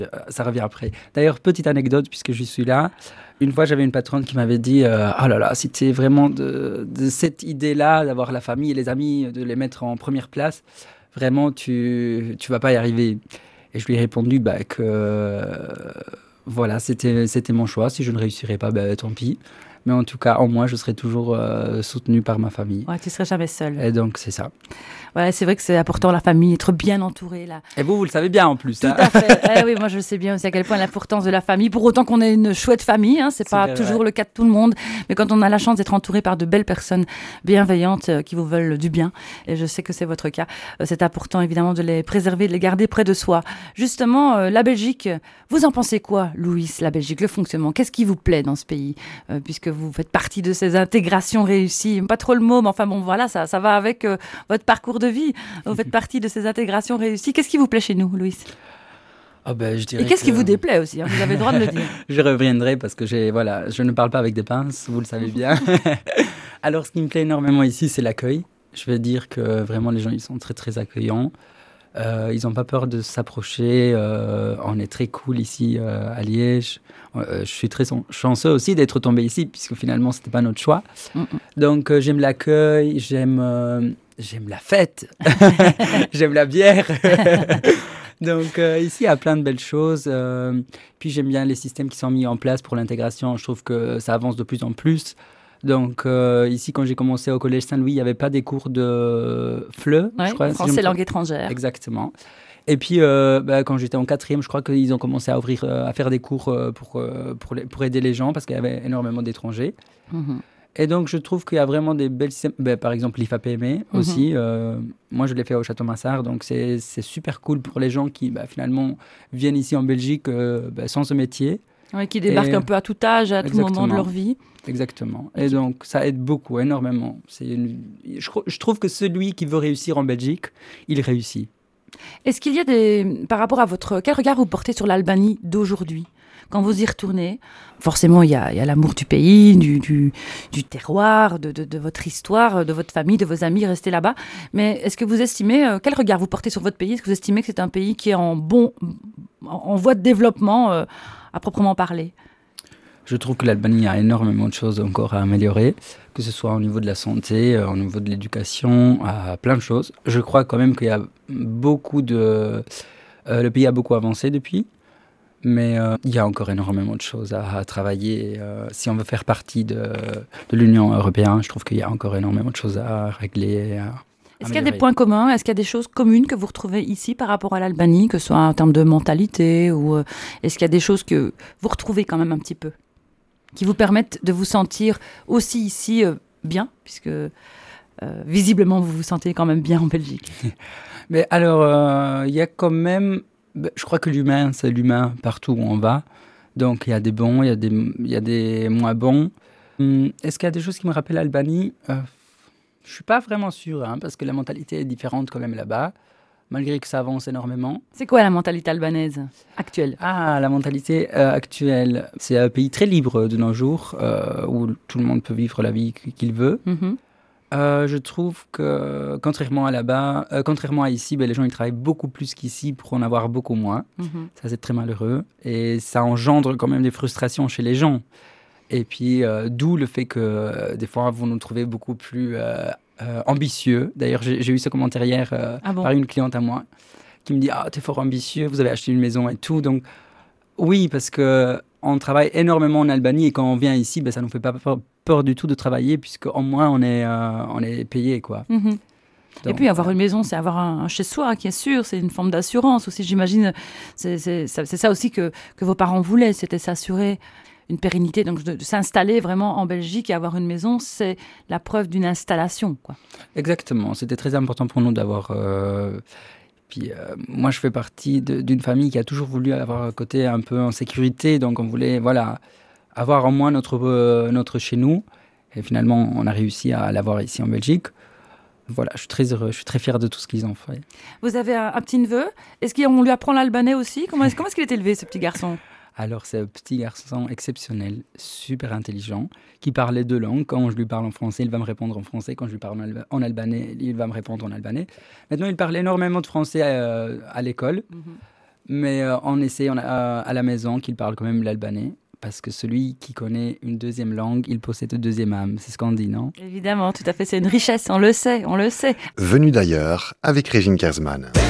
Ça revient après. D'ailleurs, petite anecdote, puisque je suis là. Une fois, j'avais une patronne qui m'avait dit oh là là, si tu es vraiment de cette idée-là, d'avoir la famille et les amis, de les mettre en première place, vraiment, tu vas pas y arriver. Et je lui ai répondu que voilà, c'était mon choix. Si je ne réussirais pas, tant pis. Mais en tout cas, en moi, je serai toujours soutenu par ma famille. Ouais, tu serais jamais seul. Et donc, c'est ça. Ouais, c'est vrai que c'est important, la famille, être bien entouré. Là. Et vous le savez bien en plus. Tout à fait. Oui, moi, je sais bien aussi à quel point l'importance de la famille. Pour autant qu'on ait une chouette famille, c'est pas toujours le cas de tout le monde. Mais quand on a la chance d'être entouré par de belles personnes bienveillantes qui vous veulent du bien, et je sais que c'est votre cas, c'est important évidemment de les préserver, de les garder près de soi. Justement, la Belgique, vous en pensez quoi, Louis, la Belgique, le fonctionnement? Qu'est-ce qui vous plaît dans ce pays, puisque vous faites partie de ces intégrations réussies? Pas trop le mot, mais enfin bon, voilà, ça va avec votre parcours de vie. Vous faites partie de ces intégrations réussies. Qu'est-ce qui vous plaît chez nous, Louis? Je dirais et qu'est-ce qui vous déplaît aussi, vous avez le droit de le dire. Je reviendrai parce que je ne parle pas avec des pinces, vous le savez bien. Alors, ce qui me plaît énormément ici, c'est l'accueil. Je vais dire que vraiment, les gens, ils sont très, très accueillants. Ils n'ont pas peur de s'approcher. On est très cool ici à Liège. Je suis très chanceux aussi d'être tombé ici, puisque finalement, ce n'était pas notre choix. Donc, j'aime l'accueil, j'aime la fête, j'aime la bière. Donc ici, il y a plein de belles choses. Puis j'aime bien les systèmes qui sont mis en place pour l'intégration. Je trouve que ça avance de plus en plus. Donc ici, quand j'ai commencé au Collège Saint-Louis, il n'y avait pas des cours de FLE, je crois. Français langue étrangère. Exactement. Et puis, quand j'étais en 4e, je crois qu'ils ont commencé à faire des cours pour aider les gens parce qu'il y avait énormément d'étrangers. Et donc, je trouve qu'il y a vraiment des belles systèmes. Par exemple, l'IFAPME aussi. Moi, je l'ai fait au Château-Massard. Donc, c'est super cool pour les gens qui, finalement, viennent ici en Belgique sans ce métier. Oui, qui débarquent un peu à tout âge, à tout moment de leur vie. Exactement. Et donc, ça aide beaucoup, énormément. Je trouve que celui qui veut réussir en Belgique, il réussit. Est-ce qu'il y a par rapport à quel regard vous portez sur l'Albanie d'aujourd'hui ? Quand vous y retournez, forcément, il y a l'amour du pays, du terroir, de votre histoire, de votre famille, de vos amis restés là-bas. Mais est-ce que vous estimez, quel regard vous portez sur votre pays ? Est-ce que vous estimez que c'est un pays qui est en voie de développement à proprement parler ? Je trouve que l'Albanie a énormément de choses encore à améliorer, que ce soit au niveau de la santé, au niveau de l'éducation, à plein de choses. Je crois quand même qu'il y a le pays a beaucoup avancé depuis. Mais il y a encore énormément de choses à travailler. Si on veut faire partie de l'Union européenne, je trouve qu'il y a encore énormément de choses à régler. Est-ce qu'il y a des points communs ? Est-ce qu'il y a des choses communes que vous retrouvez ici par rapport à l'Albanie, que ce soit en termes de mentalité ou est-ce qu'il y a des choses que vous retrouvez quand même un petit peu, qui vous permettent de vous sentir aussi ici bien, puisque visiblement vous vous sentez quand même bien en Belgique. Mais alors, il y a quand même... Je crois que l'humain, c'est l'humain partout où on va. Donc, il y a des bons, il y a des moins bons. Est-ce qu'il y a des choses qui me rappellent l'Albanie ? Je ne suis pas vraiment sûr, parce que la mentalité est différente quand même là-bas, malgré que ça avance énormément. C'est quoi la mentalité albanaise actuelle ? La mentalité actuelle, c'est un pays très libre de nos jours, où tout le monde peut vivre la vie qu'il veut. Je trouve que, contrairement à ici, les gens ils travaillent beaucoup plus qu'ici pour en avoir beaucoup moins. Ça, c'est très malheureux. Et ça engendre quand même des frustrations chez les gens. Et puis, d'où le fait que, des fois, vous nous trouvez beaucoup plus ambitieux. D'ailleurs, j'ai eu ce commentaire hier par une cliente à moi qui me dit « Ah, t'es fort ambitieux, vous avez acheté une maison et tout. » Donc, oui, parce qu'on travaille énormément en Albanie et quand on vient ici, ça ne nous fait pas peur du tout de travailler puisqu'au moins on est payé, quoi. Donc, et puis avoir une maison, c'est avoir un chez-soi qui est sûr, c'est une forme d'assurance aussi, j'imagine. C'est ça aussi que vos parents voulaient, c'était s'assurer une pérennité, donc de s'installer vraiment en Belgique et avoir une maison, c'est la preuve d'une installation, quoi. Exactement, c'était très important pour nous d'avoir... Puis moi, je fais partie d'une famille qui a toujours voulu avoir un côté un peu en sécurité. Donc, on voulait avoir au moins notre chez nous. Et finalement, on a réussi à l'avoir ici en Belgique. Voilà, je suis très heureux, je suis très fier de tout ce qu'ils ont fait. Vous avez un petit neveu. Est-ce qu'on lui apprend l'albanais aussi ? Comment est-ce qu'il est élevé, ce petit garçon ? Alors, c'est un petit garçon exceptionnel, super intelligent, qui parle les deux langues. Quand je lui parle en français, il va me répondre en français. Quand je lui parle en albanais, il va me répondre en albanais. Maintenant, il parle énormément de français à l'école. Mais on essaie à la maison qu'il parle quand même l'albanais. Parce que celui qui connaît une deuxième langue, il possède une deuxième âme. C'est ce qu'on dit, non? Évidemment, tout à fait. C'est une richesse, on le sait, on le sait. Venu d'ailleurs avec Régine Kersman.